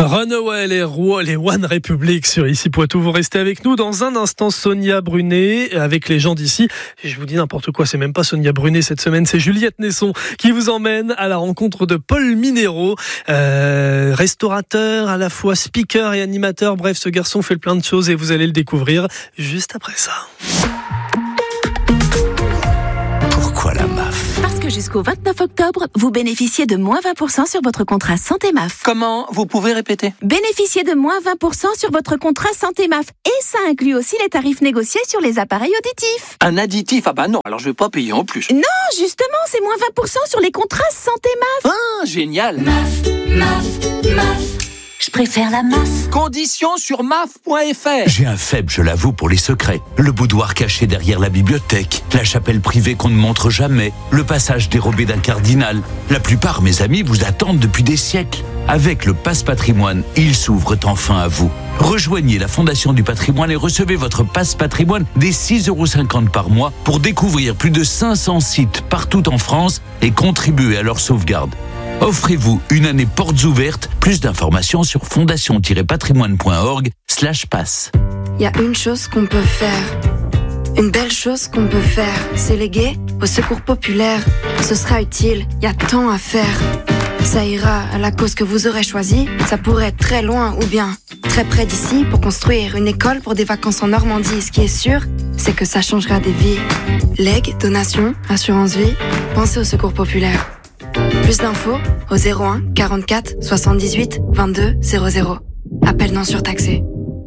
Runaway, les One Republic sur Ici Poitou. Vous restez avec nous dans un instant. Sonia Brunet avec les gens d'ici. Et je vous dis n'importe quoi, c'est même pas Sonia Brunet cette semaine, c'est Juliette Nesson qui vous emmène à la rencontre de Paul Minero, restaurateur, à la fois speaker et animateur. Bref, ce garçon fait plein de choses et vous allez le découvrir juste après ça. Pourquoi la MAF ? Parce que jusqu'au 29 octobre, vous bénéficiez de moins 20% sur votre contrat Santé MAF. Comment ? Vous pouvez répéter ? Bénéficiez de moins 20% sur votre contrat Santé MAF. Et ça inclut aussi les tarifs négociés sur les appareils auditifs. Un additif ? Ah bah non, alors je vais pas payer en plus. Non, justement, c'est moins 20% sur les contrats Santé MAF. Ah, génial ! MAF. Je préfère la MAF. Conditions sur maf.fr. J'ai un faible, je l'avoue, pour les secrets. Le boudoir caché derrière la bibliothèque, la chapelle privée qu'on ne montre jamais, le passage dérobé d'un cardinal. La plupart, mes amis, vous attendent depuis des siècles. Avec le Pass Patrimoine, ils s'ouvrent enfin à vous. Rejoignez la Fondation du Patrimoine et recevez votre Pass Patrimoine dès 6,50 € par mois pour découvrir plus de 500 sites partout en France et contribuer à leur sauvegarde. Offrez-vous une année portes ouvertes. Plus d'informations sur fondation-patrimoine.org/pass. Il y a une chose qu'on peut faire. Une belle chose qu'on peut faire, c'est léguer au secours populaire. Ce sera utile, il y a tant à faire. Ça ira à la cause que vous aurez choisie. Ça pourrait être très loin ou bien très près d'ici pour construire une école pour des vacances en Normandie. Ce qui est sûr, c'est que ça changera des vies. Legs, donations, assurance vie, pensez au secours populaire. Plus d'infos au 01 44 78 22 00. Appel non surtaxé.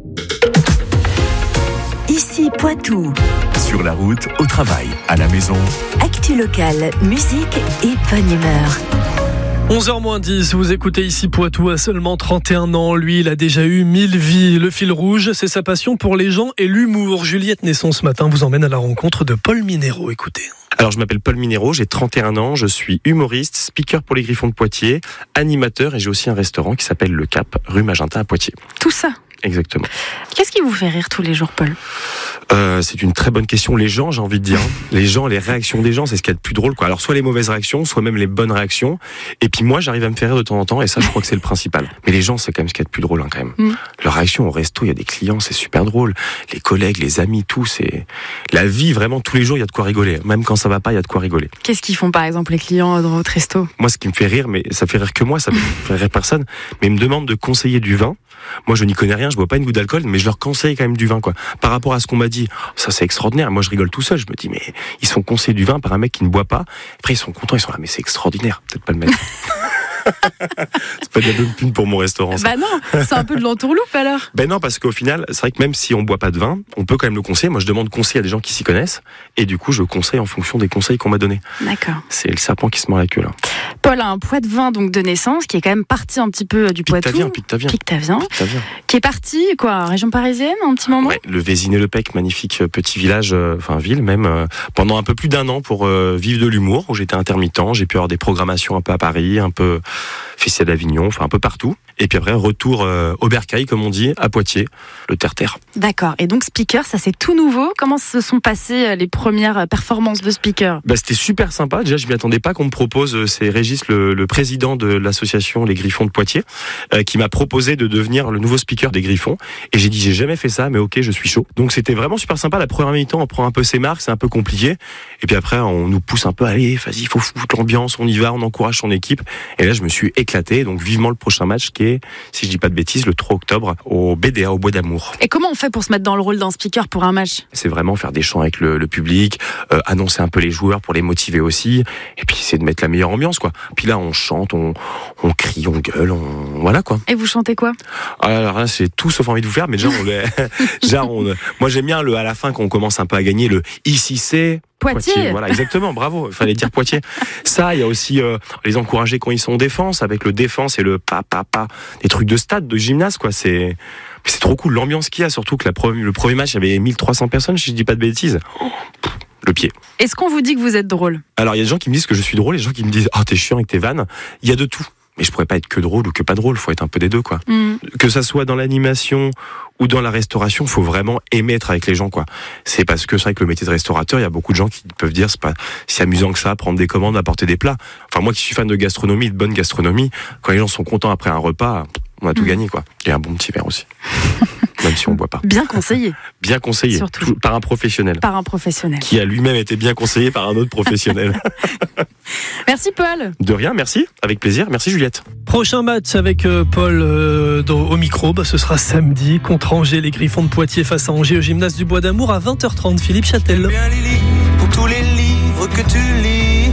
Ici Poitou. Sur la route, au travail, à la maison. Actu locale, musique et bonne humeur. 11h-10, vous écoutez Ici Poitou à seulement 31 ans. Lui, il a déjà eu 1000 vies. Le fil rouge, c'est sa passion pour les gens et l'humour. Juliette Nesson, ce matin, vous emmène à la rencontre de Paul Minero. Écoutez. Alors, je m'appelle Paul Minero, j'ai 31 ans, je suis humoriste, speaker pour les Griffons de Poitiers, animateur et j'ai aussi un restaurant qui s'appelle Le Cap, rue Magenta à Poitiers. Tout ça ? Exactement. Qu'est-ce qui vous fait rire tous les jours, Paul ? C'est une très bonne question. Les gens, j'ai envie de dire. Les gens, les réactions des gens, c'est ce qu'il y a de plus drôle, quoi. Alors, soit les mauvaises réactions, soit même les bonnes réactions. Et puis moi, j'arrive à me faire rire de temps en temps, et ça, je crois que c'est le principal. Mais les gens, c'est quand même ce qu'il y a de plus drôle, quand même. Leur réaction au resto, il y a des clients, c'est super drôle. Les collègues, les amis, tout, c'est... La vie, vraiment, tous les jours, il y a de quoi rigoler. Même quand ça va pas, il y a de quoi rigoler. Qu'est-ce qu'ils font, par exemple, les clients dans votre resto ? Moi, ce qui me fait rire, mais ça fait rire que moi, ça fait rire personne, mais ils me demandent de conseiller du vin. Moi, je n'y connais rien, je bois pas une goutte d'alcool, mais je leur conseille quand même du vin, quoi. Par rapport à ce qu'on m'a dit, ça c'est extraordinaire. Moi, je rigole tout seul. Je me dis, mais ils sont conseillés du vin par un mec qui ne boit pas. Après, ils sont contents, ils sont là, mais c'est extraordinaire. Peut-être pas le mettre. C'est pas de la bonne pune pour mon restaurant, ça. Bah non, c'est un peu de l'entourloupe alors. Ben non, parce qu'au final, c'est vrai que même si on boit pas de vin, on peut quand même le conseiller. Moi, je demande conseil à des gens qui s'y connaissent, et du coup, je conseille en fonction des conseils qu'on m'a donnés. D'accord. C'est le serpent qui se mord la queue, là. Paul a un Poitevin donc de naissance qui est quand même parti un petit peu du Poitou. Pictavien. Qui est parti, région parisienne, un petit moment. Ouais, le Vésiné-le-Pec, magnifique petit village, ville même, pendant un peu plus d'1 an pour vivre de l'humour, où j'étais intermittent. J'ai pu avoir des programmations un peu à Paris, un peu Festival d'Avignon, un peu partout. Et puis après, retour au bercail, comme on dit, à Poitiers, le terre-terre. D'accord. Et donc, speaker, ça c'est tout nouveau. Comment se sont passées les premières performances de speaker ? C'était super sympa. Déjà, je m'y attendais pas qu'on me propose. C'est Régis, le président de l'association Les Griffons de Poitiers, qui m'a proposé de devenir le nouveau speaker des Griffons. Et j'ai dit, j'ai jamais fait ça, mais ok, je suis chaud. Donc c'était vraiment super sympa. La première mi-temps, on prend un peu ses marques, c'est un peu compliqué. Et puis après, on nous pousse un peu, allez, vas-y, il faut foutre l'ambiance, on y va, on encourage son équipe. Et là, je me suis éclaté. Donc vivement le prochain match qui est, si je dis pas de bêtises, le 3 octobre au BDA, au Bois d'Amour. Et comment on fait pour se mettre dans le rôle d'un speaker pour un match ? C'est vraiment faire des chants avec le public, annoncer un peu les joueurs pour les motiver aussi, et puis essayer de mettre la meilleure ambiance, quoi. Puis là, on chante, on crie, on gueule, voilà, quoi. Et vous chantez quoi ? Alors là, c'est tout sauf envie de vous faire, mais moi j'aime bien à la fin quand on commence un peu à gagner le ici c'est Poitiers. Voilà, exactement, bravo, il fallait dire Poitiers. Ça, il y a aussi les encourager quand ils sont en défense, avec le défense et le des trucs de stade, de gymnase, quoi. C'est trop cool, l'ambiance qu'il y a, surtout que le premier match, il y avait 1300 personnes, si je dis pas de bêtises. Le pied. Est-ce qu'on vous dit que vous êtes drôle ? Alors, il y a des gens qui me disent que je suis drôle, et des gens qui me disent « Ah, t'es chiant avec tes vannes ». Il y a de tout. Mais je pourrais pas être que drôle ou que pas drôle, faut être un peu des deux, quoi. Que ça soit dans l'animation ou dans la restauration, faut vraiment aimer être avec les gens, quoi. C'est parce que c'est vrai que le métier de restaurateur, il y a beaucoup de gens qui peuvent dire c'est pas si amusant que ça, prendre des commandes, apporter des plats. Enfin, moi qui suis fan de gastronomie, de bonne gastronomie, quand les gens sont contents après un repas, On a tout gagné, quoi. Et un bon petit verre aussi. Même si on ne boit pas. Bien conseillé. Bien conseillé. Surtout. Par un professionnel. Par un professionnel. Qui a lui-même été bien conseillé par un autre professionnel. Merci Paul. De rien, merci. Avec plaisir. Merci Juliette. Prochain match avec Paul au micro, ce sera samedi contre Angers, les Griffons de Poitiers face à Angers au gymnase du Bois d'Amour à 20h30. Philippe Châtel. Pour tous les livres que tu lis.